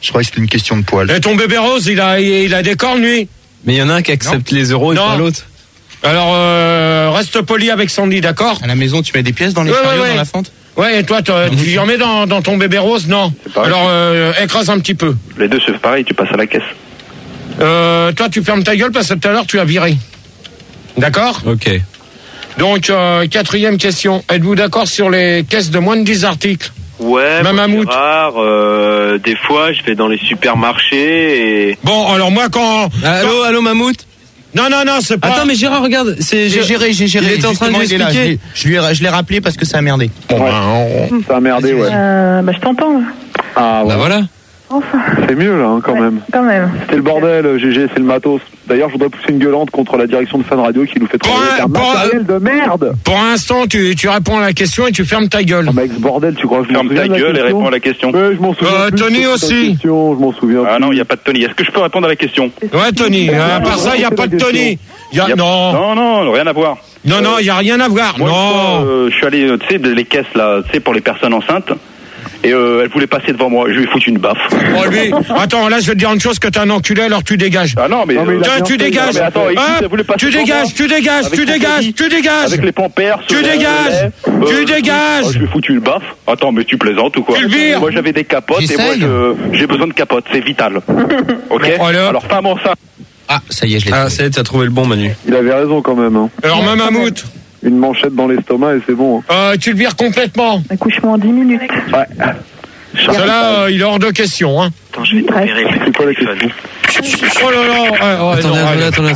Je crois que c'était une question de poil. Et ton bébé rose, il a des cornes, lui? Mais il y en a un qui accepte les euros et pas l'autre. Alors, reste poli avec Sandy, d'accord? À la maison, tu mets des pièces dans les chariots, dans la fente? Ouais, et toi, tu y en mets dans ton bébé rose? Non. Alors, écrase un petit peu. Les deux, c'est pareil, tu passes à la caisse. Toi, tu fermes ta gueule parce que tout à l'heure, tu as viré. D'accord? Ok. Donc, 4e question. Êtes-vous d'accord sur les caisses de moins de 10 articles? Ouais, Mammouth. Gérard, des fois, je vais dans les supermarchés et... Bon, alors moi, quand... Allô, Mammouth? Non, c'est pas... Attends, mais Gérard, regarde, J'ai géré. Il était en train de lui expliquer. Je l'ai rappelé parce que ça a merdé. Ça a merdé, ouais. Je t'entends, là. Ah, ouais. Bah voilà. Enfin. C'est mieux, là, quand même. Quand même. C'était le bordel, GG, c'est le matos. D'ailleurs, je voudrais pousser une gueulante contre la direction de Fun Radio qui nous fait travailler avec un matériel de merde. Pour l'instant, tu réponds à la question et tu fermes ta gueule. Ah, mec, ce bordel, tu crois que je m'en Ferme souviens ta de la gueule et question réponds à la question. Ouais, je m'en souviens plus. Tony aussi. Je m'en souviens Ah plus. non, il n'y a pas de Tony. Est-ce que je peux répondre à la question? Ouais, Tony. À part ça, il n'y a pas de Tony. Non, rien à voir. Non, il n'y a rien à voir. Moi, Non. je suis allé, tu sais, les caisses, là, tu sais, pour les personnes enceintes. Et elle voulait passer devant moi. Je lui ai foutu une baffe. Oh, lui. Attends, là, je vais te dire une chose, que t'es un enculé, alors tu dégages. Ah non, mais tu dégages. elle voulait passer devant moi. Tu dégages. Avec les pampers. Tu dégages. Je lui ai foutu une baffe. Attends, mais tu plaisantes ou quoi? Tu le vires. Moi, j'avais des capotes et moi, j'ai besoin de capotes. C'est vital. Ok? Alors, femme enceinte. Ah, ça y est, je l'ai Ah, ça y est, t'as trouvé le bon, Manu. Il avait raison, quand même. Hein. Alors, Mammouth. Une manchette dans l'estomac et c'est bon. Tu le vires complètement. Accouchement en 10 minutes. Ouais. Cela, il est hors de question, hein. Attends, je vais te virer le C'est quoi la question? Oh là là. Attends.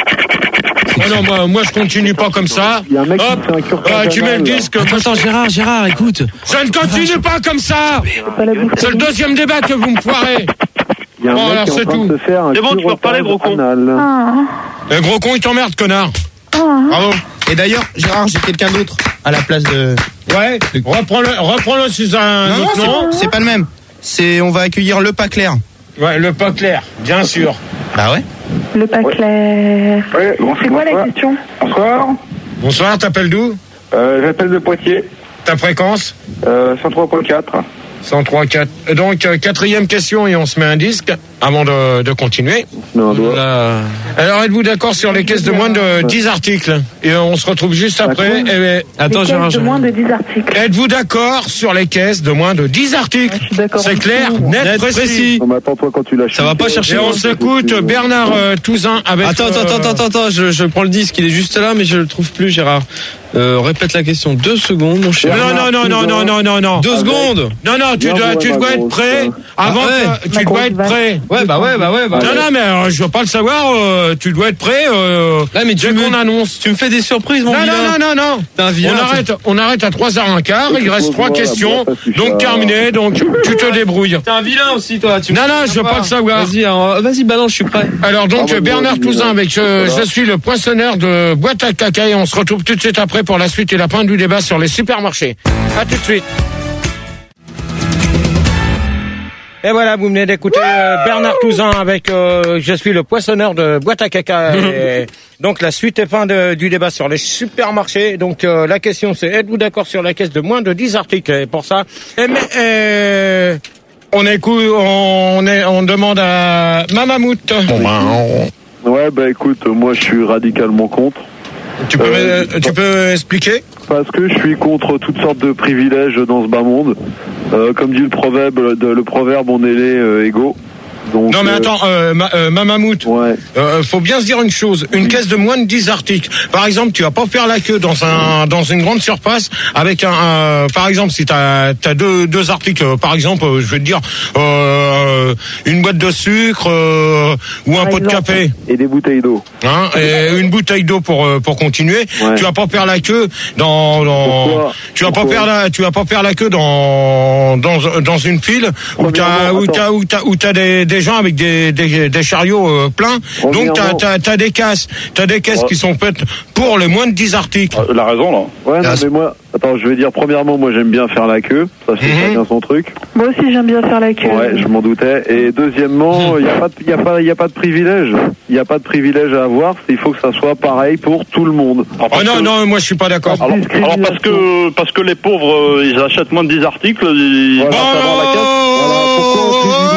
Oh non, moi je continue pas comme ça. Il y a un mec qui Hop, fait un cure tu mets le disque. Attends, Gérard, écoute. Je ne continue pas comme ça. C'est le deuxième débat que vous me foirez. Il y a un mec qui est en train de se faire un C'est bon, tu peux reparler, gros con. Le gros con, il t'emmerde, connard. Bravo. Et d'ailleurs, Gérard, j'ai quelqu'un d'autre à la place de... Ouais, reprends-le sous un autre nom. C'est pas le même. On va accueillir le pas clair. Ouais, le pas clair, bien sûr. Bah ouais. Le pas clair. Ouais, C'est quoi la question? Bonsoir. Bonsoir, t'appelles d'où? J'appelle de Poitiers. Ta fréquence? 103.4. 103.4. Donc, 4e question et on se met un disque avant de continuer. Non, Alors, êtes-vous d'accord sur les caisses de moins de 10 articles? Et on se retrouve juste après. Attends, Gérard. De moins de 10 articles. Êtes-vous d'accord sur les caisses de moins de 10 articles? C'est clair, net, précis. Non, mais attends, toi, quand tu lâches. Ça va pas chercher. Et on s'écoute Bernard Touzin avec... Attends, je prends le disque, il est juste là, mais je le trouve plus, Gérard. Répète la question. 2 secondes, mon cher. Non. 2 secondes. Non, tu dois être prêt avant que... Tu dois être prêt. Ouais, bah. Non, mais je veux pas le savoir, tu dois être prêt Là, mais dès qu'on annonce. Tu me fais des surprises, mon vilain. Non. T'es un vilain. On arrête à 3h15, il reste 3 questions, donc terminé, donc tu te débrouilles. T'es un vilain aussi, toi. Non, je veux pas le savoir. Vas-y, balance, je suis prêt. Alors donc, Bernard Touzin avec je suis le poinçonneur de boîte à caca et on se retrouve tout de suite après pour la suite et la fin du débat sur les supermarchés. À tout de suite. Et voilà, vous venez d'écouter Bernard Touzin avec je suis le poinçonneur de boîte à caca. Et donc la suite et fin du débat sur les supermarchés. Donc la question c'est, êtes-vous d'accord sur la caisse de moins de 10 articles? Et pour ça, on demande à Mammouth. Ouais, bah écoute, moi je suis radicalement contre. Tu peux expliquer? Parce que je suis contre toutes sortes de privilèges dans ce bas monde. Comme dit le proverbe, on est les égaux. Donc, non mais attends, Mammouth, ouais. Faut bien se dire une chose, une caisse de moins de 10 articles. Par exemple, tu vas pas faire la queue dans une grande surface avec par exemple, si t'as deux articles, par exemple, je vais te dire une boîte de sucre ou un pot de café et des bouteilles d'eau. Hein, et une bouteille d'eau pour continuer. Ouais. Tu vas pas faire la queue tu vas pas faire la queue dans une file où t'as des gens avec des chariots pleins. Donc t'as des caisses qui sont faites pour les moins de 10 articles. La raison là. Ouais, non, mais moi, attends, je vais dire premièrement, moi j'aime bien faire la queue, ça c'est bien son truc. Moi aussi j'aime bien faire la queue. Ouais, je m'en doutais. Et deuxièmement, il y a pas de privilège. Il y a pas de privilège à avoir. Il faut que ça soit pareil pour tout le monde. Non, moi je suis pas d'accord. Alors parce que les pauvres ils achètent moins de 10 articles. Voilà, savoir la caisse. Voilà, pourquoi